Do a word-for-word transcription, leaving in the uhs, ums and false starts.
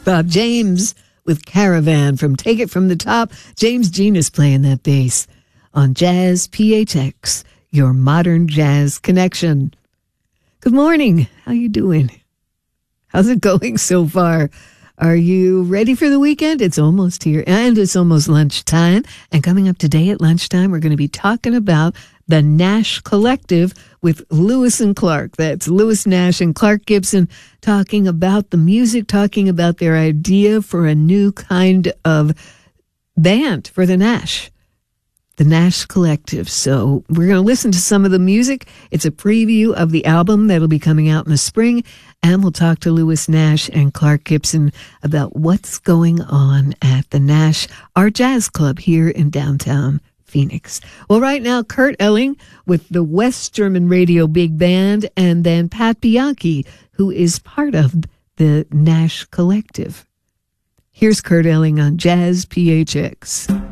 Bob James with Caravan from Take It From the Top. James Jean is playing that bass on Jazz P H X, your modern jazz connection. Good morning. How you doing? How's it going so far? Are you ready for the weekend? It's almost here, and it's almost lunchtime. And coming up today at lunchtime, we're going to be talking about the Nash Collective with Lewis and Clark. That's Lewis Nash and Clark Gibson talking about the music, talking about their idea for a new kind of band for the Nash. The Nash Collective. So we're going to listen to some of the music. It's a preview of the album that'll be coming out in the spring. And we'll talk to Lewis Nash and Clark Gibson about what's going on at the Nash Art Jazz Club here in downtown Phoenix. Well, right now, Kurt Elling with the West German Radio Big Band, and then Pat Bianchi, who is part of the Nash Collective. Here's Kurt Elling on Jazz P H X.